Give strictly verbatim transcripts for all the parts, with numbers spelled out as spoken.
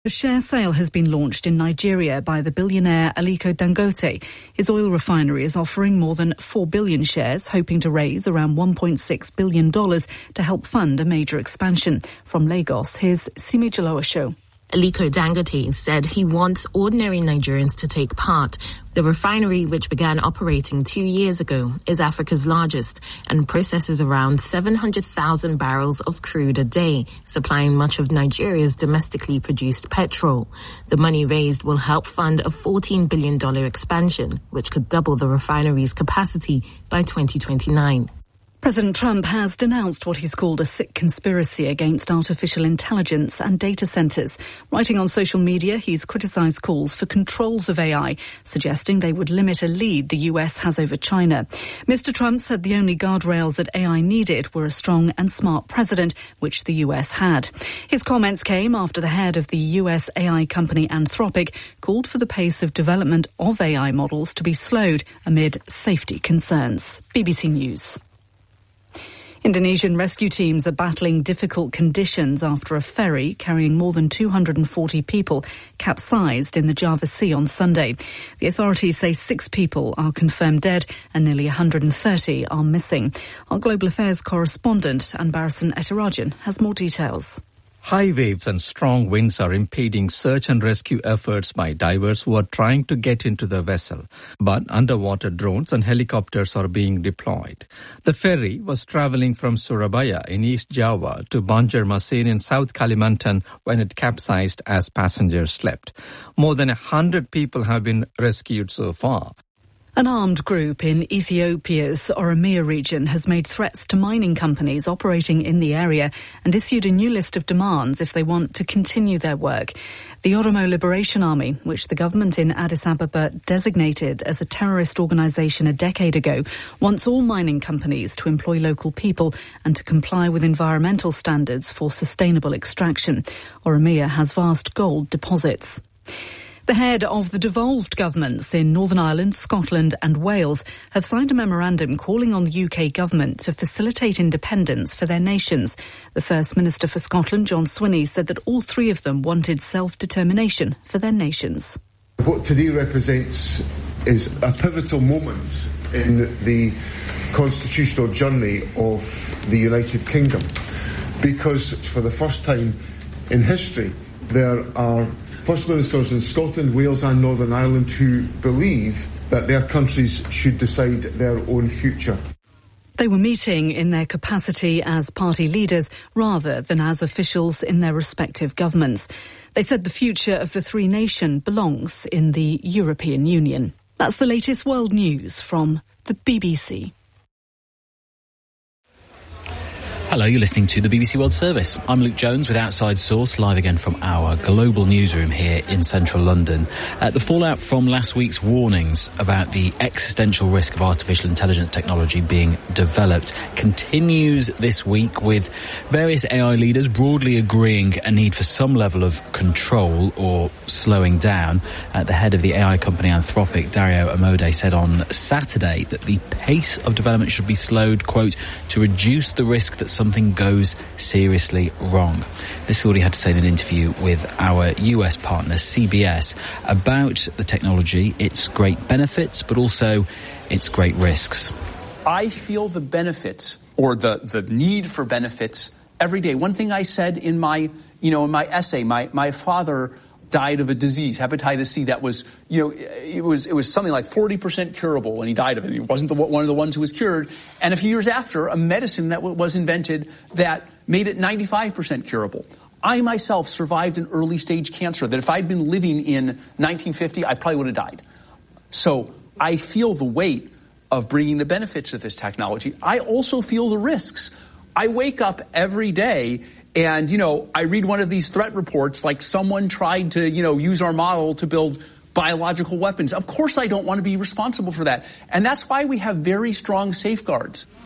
A share sale has been launched in Nigeria by the billionaire Aliko Dangote. His oil refinery is offering more than four billion shares, hoping to raise around one point six billion dollars to help fund a major expansion. From Lagos, here's Simi Jalowa Show. Aliko Dangote said he wants ordinary Nigerians to take part. The refinery, which began operating two years ago, is Africa's largest and processes around seven hundred thousand barrels of crude a day, supplying much of Nigeria's domestically produced petrol. The money raised will help fund a fourteen billion dollars expansion, which could double the refinery's capacity by twenty twenty-nine. President Trump has denounced what he's called a sick conspiracy against artificial intelligence and data centres. Writing on social media, he's criticised calls for controls of A I, suggesting they would limit a lead the U S has over China. Mister Trump said the only guardrails that A I needed were a strong and smart president, which the U S had. His comments came after the head of the U S A I company Anthropic called for the pace of development of A I models to be slowed amid safety concerns. B B C News. Indonesian rescue teams are battling difficult conditions after a ferry carrying more than two hundred forty people capsized in the Java Sea on Sunday. The authorities say six people are confirmed dead and nearly one hundred thirty are missing. Our Global Affairs correspondent, Anbarasan Etirajan, has more details. High waves and strong winds are impeding search and rescue efforts by divers who are trying to get into the vessel. But underwater drones and helicopters are being deployed. The ferry was traveling from Surabaya in East Java to Banjarmasin in South Kalimantan when it capsized as passengers slept. More than a hundred people have been rescued so far. An armed group in Ethiopia's Oromia region has made threats to mining companies operating in the area and issued a new list of demands if they want to continue their work. The Oromo Liberation Army, which the government in Addis Ababa designated as a terrorist organisation a decade ago, wants all mining companies to employ local people and to comply with environmental standards for sustainable extraction. Oromia has vast gold deposits. The head of the devolved governments in Northern Ireland, Scotland and Wales have signed a memorandum calling on the U K government to facilitate independence for their nations. The First Minister for Scotland, John Swinney, said that all three of them wanted self-determination for their nations. What today represents is a pivotal moment in the constitutional journey of the United Kingdom, because for the first time in history there are First Ministers in Scotland, Wales and Northern Ireland who believe that their countries should decide their own future. They were meeting in their capacity as party leaders rather than as officials in their respective governments. They said the future of the three nations belongs in the European Union. That's the latest world news from the B B C. Hello, you're listening to the B B C World Service. I'm Luke Jones with Outside Source, live again from our global newsroom here in central London. Uh, the fallout from last week's warnings about the existential risk of artificial intelligence technology being developed continues this week, with various A I leaders broadly agreeing a need for some level of control or slowing down. Uh, the head of the A I company Anthropic, Dario Amodei, said on Saturday that the pace of development should be slowed, quote, to reduce the risk that something goes seriously wrong. This is what he had to say in an interview with our U S partner C B S about the technology, its great benefits, but also its great risks. I feel the benefits, or the, the need for benefits, every day. One thing I said in my, you know, in my essay, my, my father died of a disease, hepatitis C, that was, you know, it was it was something like forty percent curable when he died of it. He wasn't the, one of the ones who was cured. And a few years after, a medicine that w- was invented that made it ninety-five percent curable. I myself survived an early stage cancer that if I'd been living in nineteen fifty, I probably would have died. So I feel the weight of bringing the benefits of this technology. I also feel the risks. I wake up every day and, you know, I read one of these threat reports like someone tried to, you know, use our model to build biological weapons. Of course I don't want to be responsible for that. And that's why we have very strong safeguards.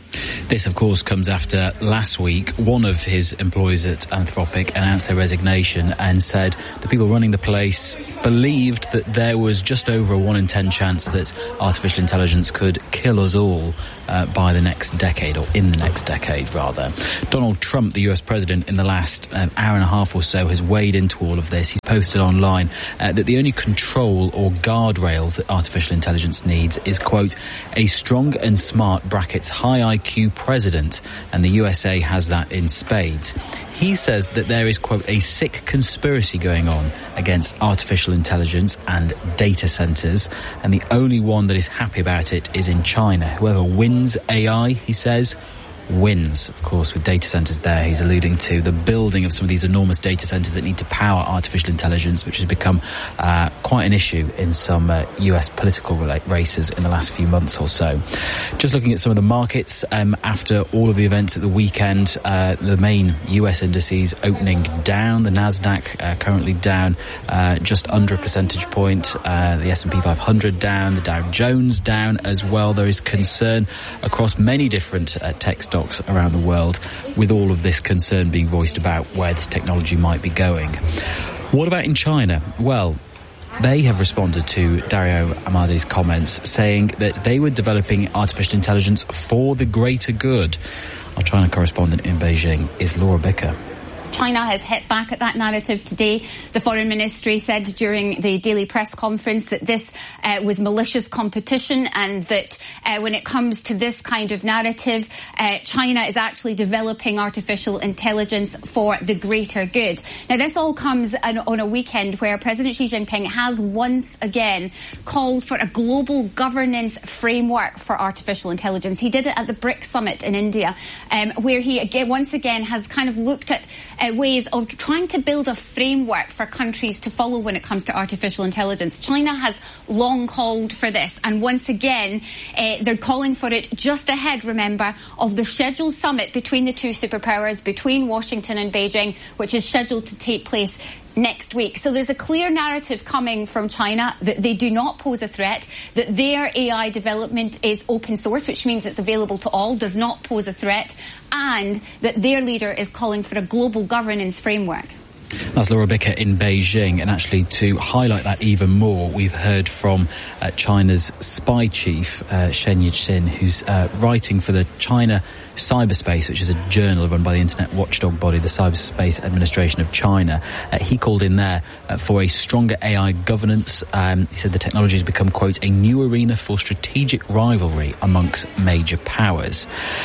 This, of course, comes after last week one of his employees at Anthropic announced their resignation and said the people running the place believed that there was just over a one in ten chance that artificial intelligence could kill us all uh, by the next decade, or in the next decade, rather. Donald Trump, the U S president, in the last um, hour and a half or so has weighed into all of this. He's posted online uh, that the only control or guardrails that artificial intelligence needs is, quote, a strong and smart brackets high I Q president, and the U S A has that in spades. He says that there is, quote, a sick conspiracy going on against artificial intelligence and data centres, and the only one that is happy about it is in China. Whoever wins A I, he says, wins. Of course, with data centres there, he's alluding to the building of some of these enormous data centres that need to power artificial intelligence, which has become uh, quite an issue in some uh, U S political races in the last few months or so. Just looking at some of the markets, um, after all of the events at the weekend, uh, the main U S indices opening down. The Nasdaq uh, currently down uh, just under a percentage point. Uh, the S and P five hundred down. The Dow Jones down as well. There is concern across many different uh, tech stocks around the world, with all of this concern being voiced about where this technology might be going. What about in China? Well, they have responded to Dario Amodei's comments, saying that they were developing artificial intelligence for the greater good. Our China correspondent in Beijing is Laura Bicker. China has hit back at that narrative today. The Foreign Ministry said during the daily press conference that this uh, was malicious competition, and that uh, when it comes to this kind of narrative, uh, China is actually developing artificial intelligence for the greater good. Now, this all comes on, on a weekend where President Xi Jinping has once again called for a global governance framework for artificial intelligence. He did it at the BRICS summit in India, um, where he again, once again has kind of looked at Uh, ways of trying to build a framework for countries to follow when it comes to artificial intelligence. China has long called for this, and once again uh, they're calling for it just ahead, remember, of the scheduled summit between the two superpowers, between Washington and Beijing, which is scheduled to take place next week. So there's a clear narrative coming from China that they do not pose a threat, that their A I development is open source, which means it's available to all, does not pose a threat, and that their leader is calling for a global governance framework. That's Laura Bicker in Beijing, and actually to highlight that even more, we've heard from uh, China's spy chief, uh, Shen Yixin, who's uh, writing for the China Cyberspace, which is a journal run by the internet watchdog body, the Cyberspace Administration of China. Uh, he called in there uh, for a stronger A I governance. Um, he said the technology has become, quote, a new arena for strategic rivalry amongst major powers.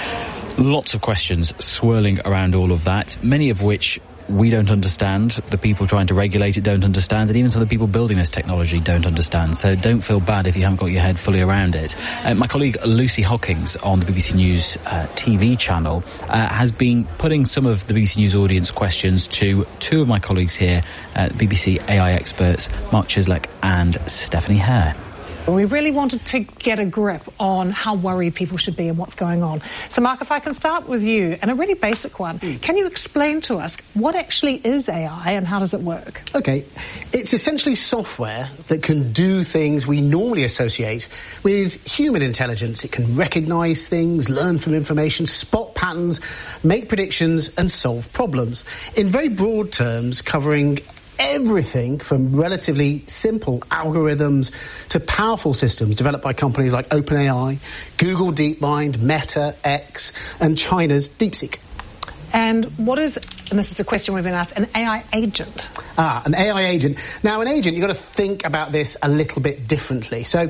Lots of questions swirling around all of that, many of which we don't understand, the people trying to regulate it don't understand, and even some of the people building this technology don't understand. So don't feel bad if you haven't got your head fully around it. Uh, my colleague Lucy Hockings on the B B C News uh, T V channel uh, has been putting some of the B B C News audience questions to two of my colleagues here, uh, B B C A I experts Mark Chislek and Stephanie Hare. We really wanted to get a grip on how worried people should be and what's going on. So, Mark, if I can start with you, and a really basic one, mm. can you explain to us what actually is A I and how does it work? OK, it's essentially software that can do things we normally associate with human intelligence. It can recognise things, learn from information, spot patterns, make predictions and solve problems. In very broad terms, covering everything from relatively simple algorithms to powerful systems developed by companies like OpenAI, Google DeepMind, Meta, X, and China's DeepSeek. And what is, and this is a question we've been asked, an A I agent? Ah, an A I agent. Now, an agent, you've got to think about this a little bit differently. So,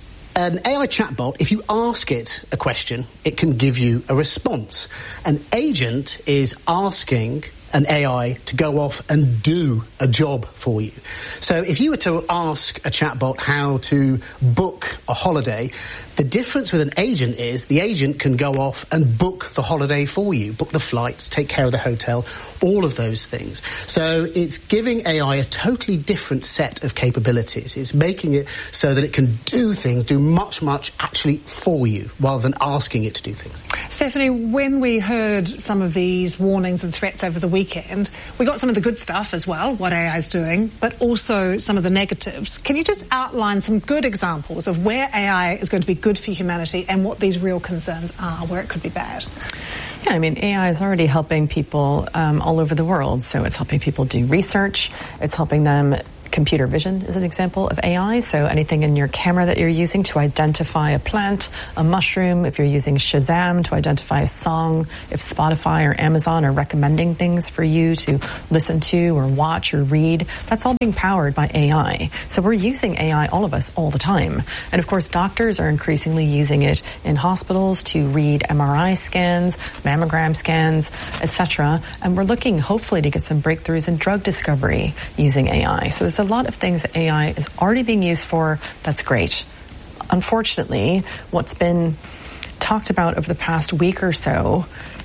an A I chatbot, if you ask it a question, it can give you a response. An agent is asking an A I to go off and do a job for you. So if you were to ask a chatbot how to book a holiday, the difference with an agent is the agent can go off and book the holiday for you, book the flights, take care of the hotel, all of those things. So it's giving A I a totally different set of capabilities. It's making it so that it can do things, do much, much actually for you, rather than asking it to do things. Stephanie, when we heard some of these warnings and threats over the weekend, weekend. We got some of the good stuff as well, what A I is doing, but also some of the negatives. Can you just outline some good examples of where A I is going to be good for humanity and what these real concerns are, where it could be bad? Yeah, I mean, A I is already helping people um, all over the world. So it's helping people do research. It's helping them. Computer vision is an example of A I. So anything in your camera that you're using to identify a plant, a mushroom, if you're using Shazam to identify a song, if Spotify or Amazon are recommending things for you to listen to or watch or read, that's all being powered by A I. So we're using A I, all of us, all the time. And of course, doctors are increasingly using it in hospitals to read M R I scans, mammogram scans, et cetera. And we're looking, hopefully, to get some breakthroughs in drug discovery using A I. So there's a lot of things that A I is already being used for. That's great. Unfortunately, what's been talked about over the past week or so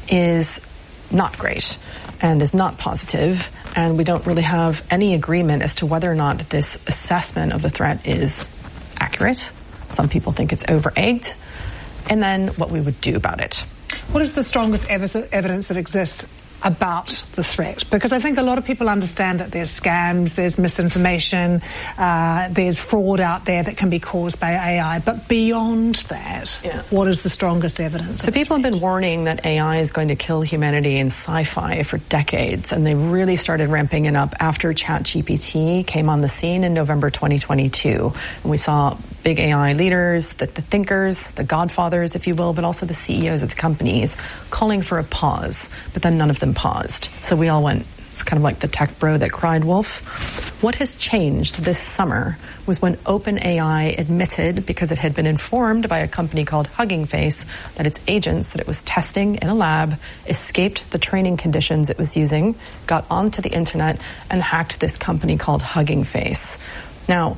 is not great and is not positive, and we don't really have any agreement as to whether or not this assessment of the threat is accurate. Some people think it's over-egged, and then what we would do about it. What is the strongest ev- evidence that exists about the threat? Because I think a lot of people understand that there's scams, there's misinformation, uh, there's fraud out there that can be caused by A I. But beyond that, yeah. what is the strongest evidence? So people have been warning that A I is going to kill humanity in sci-fi for decades, and they really started ramping it up after ChatGPT came on the scene in November twenty twenty-two. And we saw big A I leaders, the, the thinkers, the godfathers, if you will, but also the C E Os of the companies calling for a pause, but then none of them paused. So we all went, it's kind of like the tech bro that cried wolf. What has changed this summer was when OpenAI admitted, because it had been informed by a company called Hugging Face, that its agents that it was testing in a lab escaped the training conditions it was using, got onto the internet, and hacked this company called Hugging Face. Now,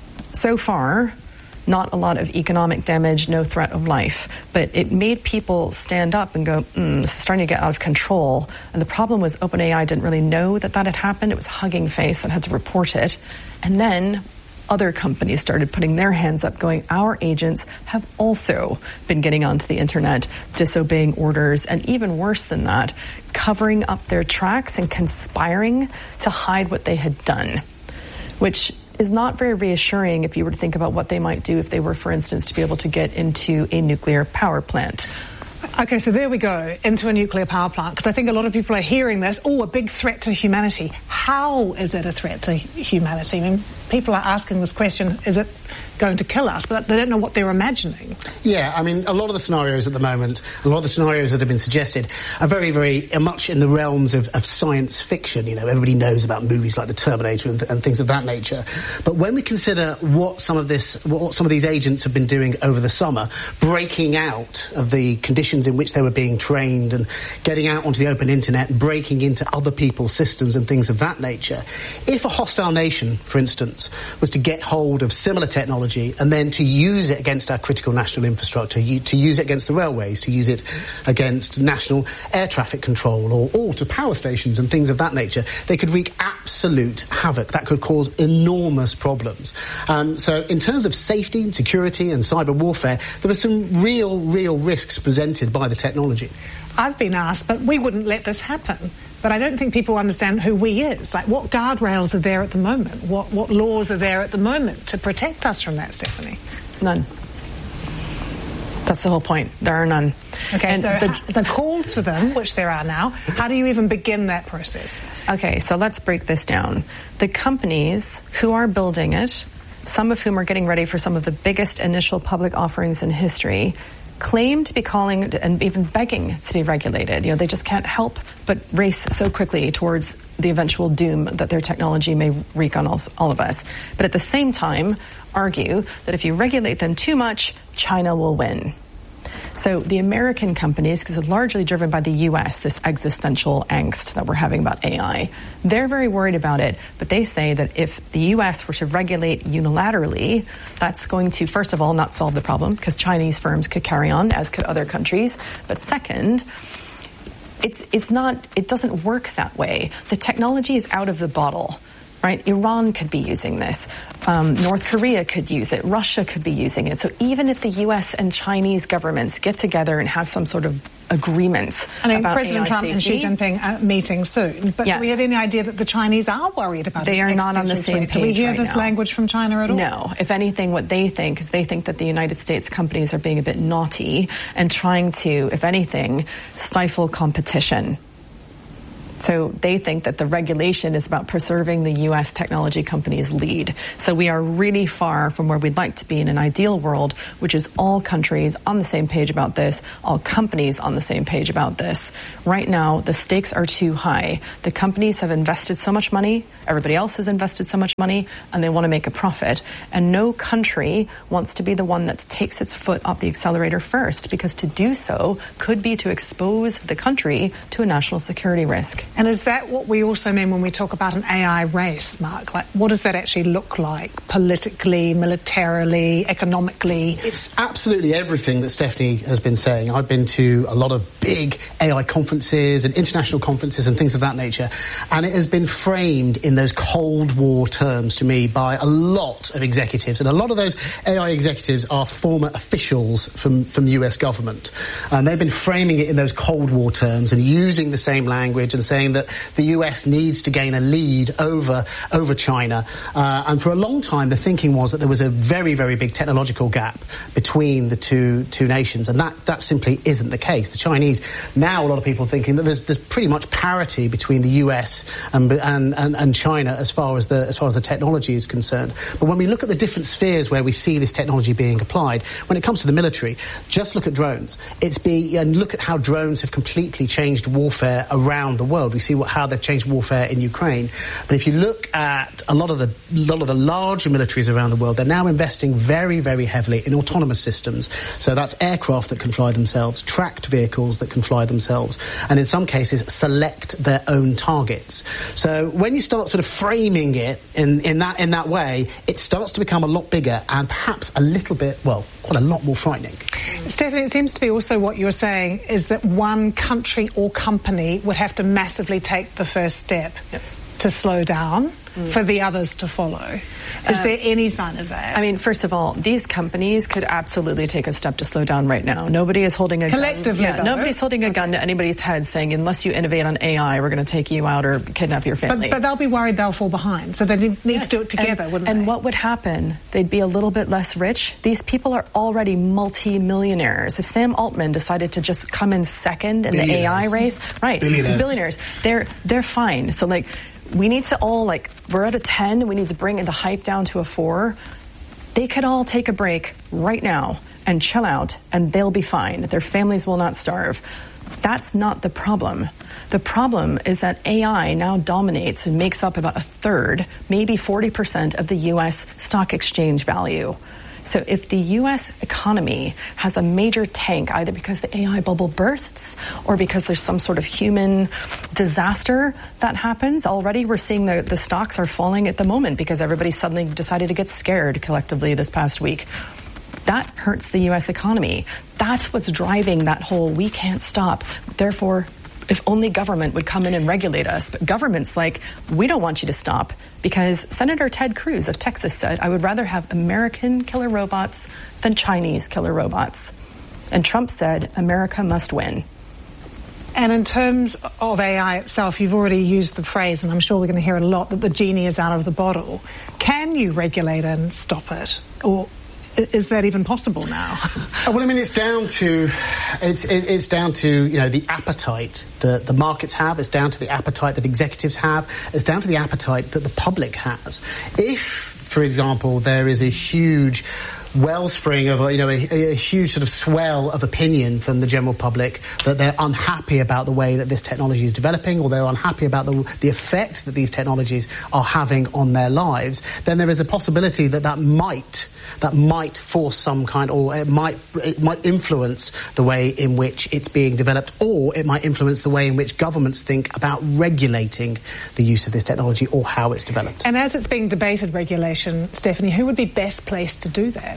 so far, not a lot of economic damage, no threat of life. But it made people stand up and go, mm, this is starting to get out of control. And the problem was OpenAI didn't really know that that had happened. It was Hugging Face that had to report it. And then other companies started putting their hands up going, our agents have also been getting onto the internet, disobeying orders, and even worse than that, covering up their tracks and conspiring to hide what they had done, which is not very reassuring if you were to think about what they might do if they were, for instance, to be able to get into a nuclear power plant. Okay, so there we go, into a nuclear power plant, because I think a lot of people are hearing this, oh, a big threat to humanity. How is it a threat to humanity? I mean, people are asking this question, is it going to kill us? But they don't know what they're imagining. Yeah, I mean, a lot of the scenarios at the moment, a lot of the scenarios that have been suggested are very, very uh, much in the realms of, of science fiction. You know, everybody knows about movies like The Terminator and, th- and things of that nature. But when we consider what some of this, what some of these agents have been doing over the summer, breaking out of the conditions in which they were being trained and getting out onto the open internet and breaking into other people's systems and things of that nature, if a hostile nation, for instance, was to get hold of similar technology and then to use it against our critical national infrastructure, to use it against the railways, to use it against national air traffic control or, or to power stations and things of that nature, they could wreak absolute havoc. That could cause enormous problems. Um, so in terms of safety and security and cyber warfare, there are some real, real risks presented by the technology. I've been asked, but we wouldn't let this happen. But I don't think people understand who we is. Like, what guardrails are there at the moment? What what laws are there at the moment to protect us from that, Stephanie? None. That's the whole point. There are none. Okay, and so the, the calls for them, which there are now, how do you even begin that process? Okay, so let's break this down. The companies who are building it, some of whom are getting ready for some of the biggest initial public offerings in history, claim to be calling and even begging to be regulated. You know, they just can't help but race so quickly towards the eventual doom that their technology may wreak on all, all of us. But at the same time, argue that if you regulate them too much, China will win. So the American companies, because it's largely driven by the U S, this existential angst that we're having about A I, they're very worried about it, but they say that if the U S were to regulate unilaterally, that's going to, first of all, not solve the problem, because Chinese firms could carry on, as could other countries. But second, it's it's not, it doesn't work that way. The technology is out of the bottle. Right? Iran could be using this. Um, North Korea could use it. Russia could be using it. So even if the U S and Chinese governments get together and have some sort of agreements I mean, about President A I Trump safety, and Xi Jinping are meeting soon. But yeah. do we have any idea that the Chinese are worried about it? They are not on the same page. Do we hear right this now. language from China at all? No. If anything, what they think is they think that the United States companies are being a bit naughty and trying to, if anything, stifle competition. So they think that the regulation is about preserving the U S technology companies' lead. So we are really far from where we'd like to be in an ideal world, which is all countries on the same page about this, all companies on the same page about this. Right now, the stakes are too high. The companies have invested so much money, everybody else has invested so much money, and they want to make a profit. And no country wants to be the one that takes its foot off the accelerator first, because to do so could be to expose the country to a national security risk. And is that what we also mean when we talk about an A I race, Mark? Like, what does that actually look like politically, militarily, economically? It's absolutely everything that Stephanie has been saying. I've been to a lot of big A I conferences and international conferences and things of that nature, and it has been framed in those Cold War terms to me by a lot of executives, and a lot of those A I executives are former officials from, from U S government. And they've been framing it in those Cold War terms and using the same language and saying that the U S needs to gain a lead over over China. Uh, and for a long time, the thinking was that there was a very, very big technological gap between the two two nations, and that, that simply isn't the case. The Chinese, now a lot of people are thinking that there's, there's pretty much parity between the U S and, and, and, and China as far as the as far as the technology is concerned. But when we look at the different spheres where we see this technology being applied, when it comes to the military, just look at drones. It's be and look at how drones have completely changed warfare around the world. We see what, how they've changed warfare in Ukraine. But if you look at a lot of the lot of the larger militaries around the world, they're now investing very, very heavily in autonomous systems. So that's aircraft that can fly themselves, tracked vehicles that can fly themselves, and in some cases select their own targets. So when you start sort of framing it in, in that in that way, it starts to become a lot bigger and perhaps a little bit, well, quite a lot more frightening. Stephanie, it seems to be also what you're saying is that one country or company would have to massively take the first step yep. to slow down mm. for the others to follow. Is uh, there any sign of that? I mean, first of all, these companies could absolutely take a step to slow down right now. Nobody is holding a Collectively, gun. Yeah, nobody's holding a okay. gun to anybody's head saying, unless you innovate on A I, we're going to take you out or kidnap your family. But, but they'll be worried they'll fall behind, so they need yeah. to do it together, and, wouldn't and they? And what would happen? They'd be a little bit less rich. These people are already multi-millionaires. If Sam Altman decided to just come in second in the A I race, right, billionaires, billionaires they're, they're fine. So, like, we need to all, like, we're at a ten, we need to bring the hype down to a four. They could all take a break right now and chill out, and they'll be fine. Their families will not starve. That's not the problem. The problem is that A I now dominates and makes up about a third, maybe forty percent of the U S stock exchange value. So if the U S economy has a major tank, either because the A I bubble bursts or because there's some sort of human disaster that happens, already we're seeing the, the stocks are falling at the moment because everybody suddenly decided to get scared collectively this past week. That hurts the U S economy. That's what's driving that whole we can't stop. Therefore, if only government would come in and regulate us. But government's like, we don't want you to stop, because Senator Ted Cruz of Texas said, I would rather have American killer robots than Chinese killer robots. And Trump said, America must win. And in terms of A I itself, you've already used the phrase, and I'm sure we're going to hear it a lot, that the genie is out of the bottle. Can you regulate and stop it? Or is that even possible now? Well, I mean, it's down to it's it's down to you know the appetite that the markets have. It's down to the appetite that executives have. It's down to the appetite that the public has. If, for example, there is a huge wellspring of, you know, a, a huge sort of swell of opinion from the general public that they're unhappy about the way that this technology is developing, or they're unhappy about the, the effect that these technologies are having on their lives, then there is a possibility that that might that might force some kind, or it might it might influence the way in which it's being developed, or it might influence the way in which governments think about regulating the use of this technology or how it's developed. And as it's being debated, regulation, Stephanie, who would be best placed to do that?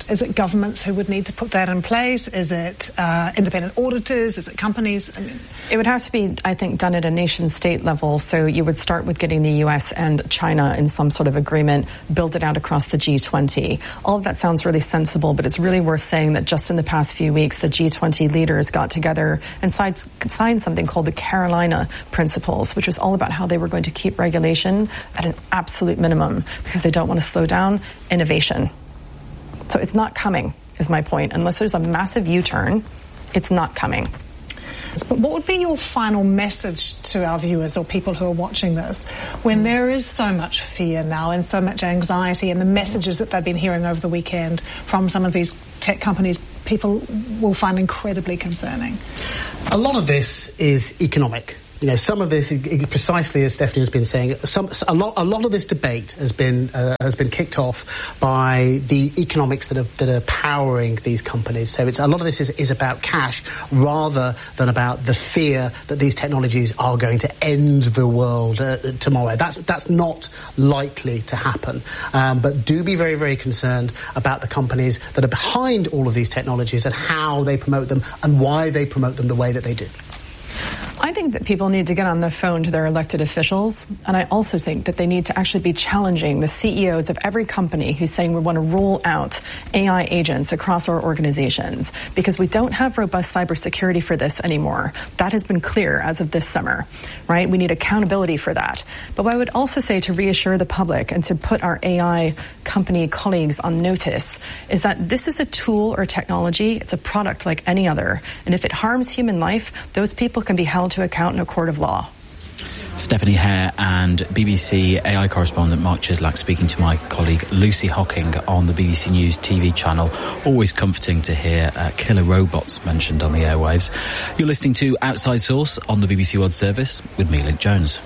Is it governments who would need to put that in place? Is it uh, independent auditors? Is it companies? I mean, it would have to be, I think, done at a nation-state level. So you would start with getting the U S and China in some sort of agreement, build it out across the G twenty. All of that sounds really sensible, but it's really worth saying that just in the past few weeks, the G twenty leaders got together and signed, signed something called the Carolina Principles, which was all about how they were going to keep regulation at an absolute minimum because they don't want to slow down innovation. So it's not coming, is my point. Unless there's a massive U-turn, it's not coming. But what would be your final message to our viewers or people who are watching this when there is so much fear now and so much anxiety, and the messages that they've been hearing over the weekend from some of these tech companies people will find incredibly concerning? A lot of this is economic. You know, some of this, precisely as Stephanie has been saying, some, a lot, a lot of this debate has been uh, has been kicked off by the economics that are that are powering these companies. So it's a lot of this is, is about cash rather than about the fear that these technologies are going to end the world uh, tomorrow. That's that's not likely to happen. Um, but do be very very concerned about the companies that are behind all of these technologies and how they promote them and why they promote them the way that they do. I think that people need to get on the phone to their elected officials, and I also think that they need to actually be challenging the C E Os of every company who's saying we want to roll out A I agents across our organizations because we don't have robust cybersecurity for this anymore. That has been clear as of this summer, right? We need accountability for that. But what I would also say to reassure the public and to put our A I company colleagues on notice is that this is a tool or technology. It's a product like any other. And if it harms human life, those people can be held to account in a court of law. Stephanie Hare and B B C A I correspondent Mark Chislak speaking to my colleague Lucy Hocking on the B B C News T V channel. Always comforting to hear uh, killer robots mentioned on the airwaves. You're listening to Outside Source on the B B C World Service with me, Luke Jones.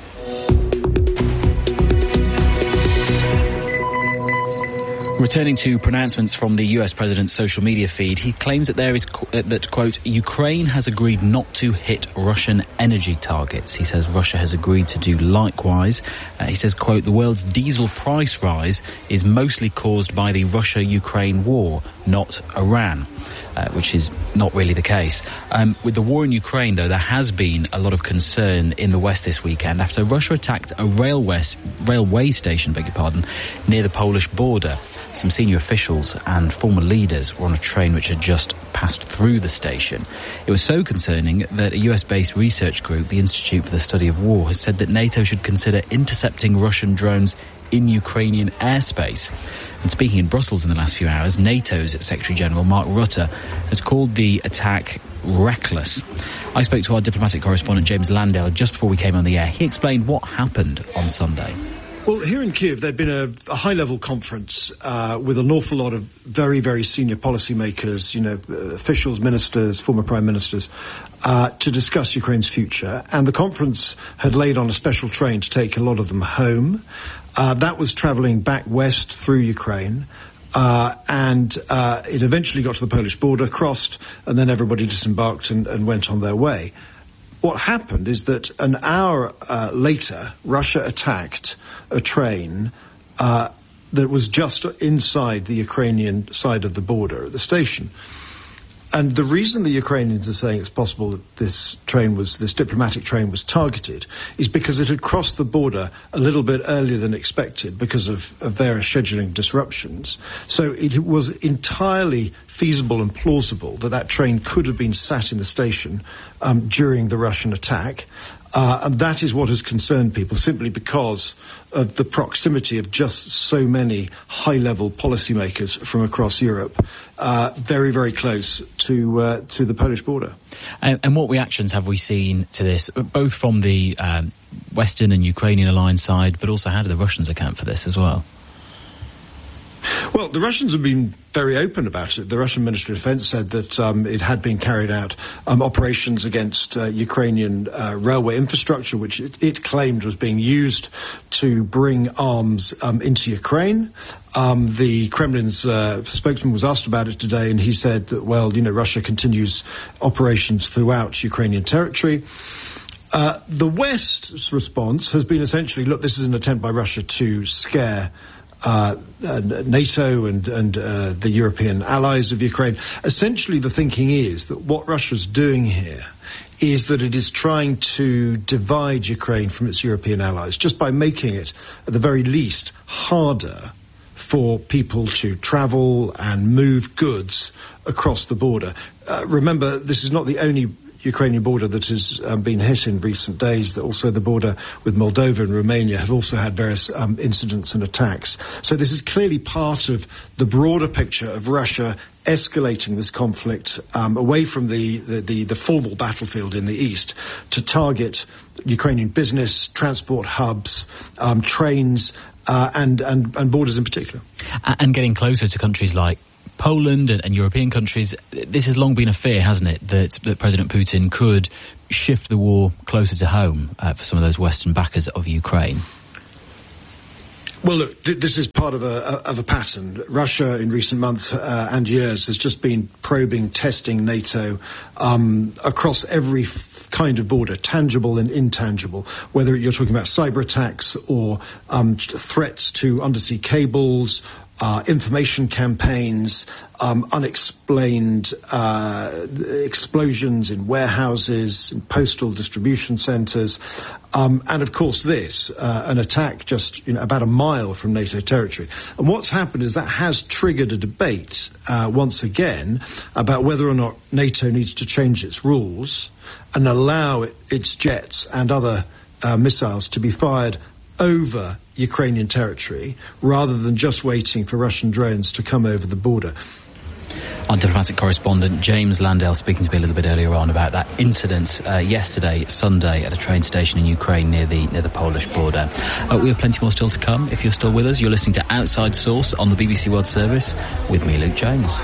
Returning to pronouncements from the U S president's social media feed, he claims that there is uh, that, quote, Ukraine has agreed not to hit Russian energy targets. He says Russia has agreed to do likewise. Uh, he says, quote, the world's diesel price rise is mostly caused by the Russia-Ukraine war, not Iran, uh, which is not really the case. Um, with the war in Ukraine, though, there has been a lot of concern in the West this weekend after Russia attacked a railway, railway station, beg your pardon, near the Polish border. Some senior officials and former leaders were on a train which had just passed through the station. It was so concerning that a U S-based research group, the Institute for the Study of War, has said that NATO should consider intercepting Russian drones in Ukrainian airspace. And speaking in Brussels in the last few hours, NATO's Secretary-General Mark Rutte has called the attack reckless. I spoke to our diplomatic correspondent James Landale just before we came on the air. He explained what happened on Sunday. Well, here in Kiev, there'd been a, a high-level conference uh, with an awful lot of very, very senior policymakers, you know, uh, officials, ministers, former prime ministers, uh, to discuss Ukraine's future. And the conference had laid on a special train to take a lot of them home. Uh, that was travelling back west through Ukraine. Uh, and uh, it eventually got to the Polish border, crossed, and then everybody disembarked and, and went on their way. What happened is that an hour uh, later, Russia attacked a train uh, that was just inside the Ukrainian side of the border at the station. And the reason the Ukrainians are saying it's possible that this train was, this diplomatic train was targeted is because it had crossed the border a little bit earlier than expected because of, of various scheduling disruptions. So it was entirely feasible and plausible that that train could have been sat in the station um, during the Russian attack. Uh, and that is what has concerned people, simply because of the proximity of just so many high-level policymakers from across Europe, uh, very, very close to uh, to the Polish border. And, and what reactions have we seen to this, both from the um, Western and Ukrainian alliance side, but also how do the Russians account for this as well? Well, the Russians have been very open about it. The Russian Ministry of Defense said that um, it had been carried out um, operations against uh, Ukrainian uh, railway infrastructure, which it, it claimed was being used to bring arms um, into Ukraine. Um, the Kremlin's uh, spokesman was asked about it today, and he said that, well, you know, Russia continues operations throughout Ukrainian territory. Uh, the West's response has been essentially, look, this is an attempt by Russia to scare uh, uh, NATO and, and uh, the European allies of Ukraine. Essentially, the thinking is that what Russia's doing here is that it is trying to divide Ukraine from its European allies, just by making it, at the very least, harder for people to travel and move goods across the border. Uh, remember, this is not the only Ukrainian border that has um, been hit in recent days. That also the border with Moldova and Romania have also had various um, incidents and attacks. So this is clearly part of the broader picture of Russia escalating this conflict um, away from the, the, the, the formal battlefield in the east to target Ukrainian business, transport hubs, um, trains, uh, and, and, and borders in particular. And getting closer to countries like Poland and, and European countries. This has long been a fear, hasn't it, that, that President Putin could shift the war closer to home uh, for some of those Western backers of Ukraine? Well, look, th- this is part of a, of a pattern. Russia, in recent months uh, and years, has just been probing, testing NATO um, across every f- kind of border, tangible and intangible, whether you're talking about cyber attacks or um, threats to undersea cables, Uh, information campaigns, um, unexplained uh, explosions in warehouses, in postal distribution centres, um, and of course this, uh, an attack just you know, about a mile from NATO territory. And what's happened is that has triggered a debate uh, once again about whether or not NATO needs to change its rules and allow it, its jets and other uh, missiles to be fired over Ukrainian territory rather than just waiting for Russian drones to come over the border. Our diplomatic correspondent James Landale speaking to me a little bit earlier on about that incident uh, yesterday, Sunday, at a train station in Ukraine near the near the Polish border. Uh, we have plenty more still to come. If you're still with us, you're listening to Outside Source on the B B C World Service with me, Luke Jones.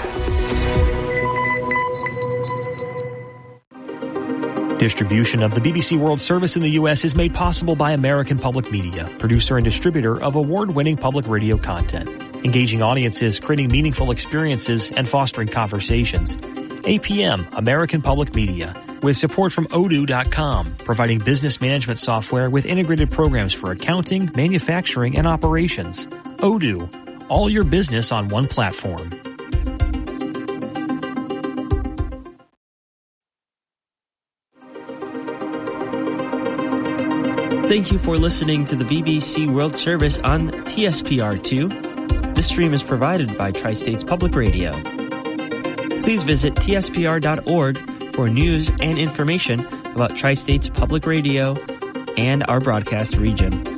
Distribution of the B B C World Service in the U S is made possible by American Public Media, producer and distributor of award-winning public radio content, engaging audiences, creating meaningful experiences, and fostering conversations. A P M, American Public Media, with support from Odoo dot com, providing business management software with integrated programs for accounting, manufacturing, and operations. Odoo, all your business on one platform. Thank you for listening to the B B C World Service on T S P R two. This stream is provided by Tri-States Public Radio. Please visit T S P R dot org for news and information about Tri-States Public Radio and our broadcast region.